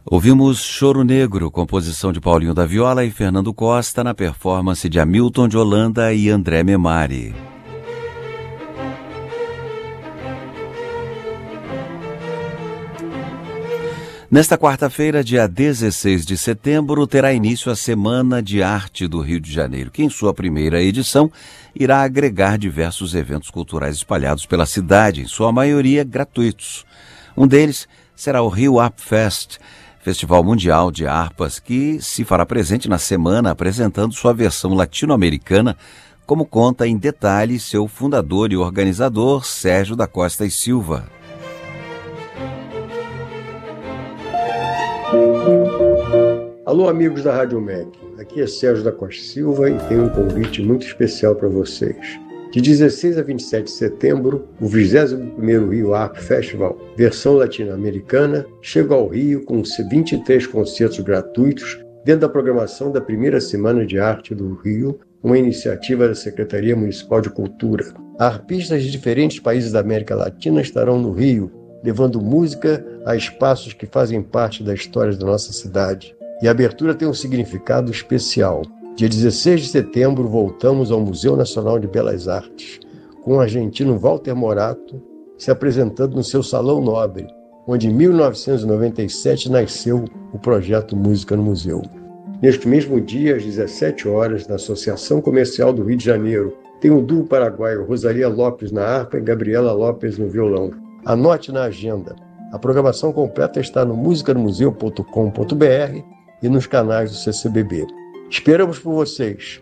Ouvimos Choro Negro, composição de Paulinho da Viola e Fernando Costa, na performance de Hamilton de Holanda e André Memari. Nesta quarta-feira, dia 16 de setembro, terá início a Semana de Arte do Rio de Janeiro, que em sua primeira edição irá agregar diversos eventos culturais espalhados pela cidade, em sua maioria gratuitos. Um deles será o Rio Harp Fest, Festival Mundial de Harpas, que se fará presente na semana apresentando sua versão latino-americana, como conta em detalhe seu fundador e organizador, Sérgio da Costa e Silva. Alô, amigos da Rádio MEC, aqui é Sérgio da Costa Silva e tenho um convite muito especial para vocês. De 16 a 27 de setembro, o 21º Rio Harp Festival, versão latino-americana, chega ao Rio com 23 concertos gratuitos dentro da programação da primeira Semana de Arte do Rio, uma iniciativa da Secretaria Municipal de Cultura. Arpistas de diferentes países da América Latina estarão no Rio, levando música a espaços que fazem parte da história da nossa cidade. E a abertura tem um significado especial. Dia 16 de setembro, voltamos ao Museu Nacional de Belas Artes, com o argentino Walter Morato se apresentando no seu Salão Nobre, onde em 1997 nasceu o projeto Música no Museu. Neste mesmo dia, às 17 horas, na Associação Comercial do Rio de Janeiro, tem o duo paraguaio Rosalia Lopes na harpa e Gabriela Lopes no violão. Anote na agenda. A programação completa está no musicanomuseu.com.br e nos canais do CCBB. Esperamos por vocês!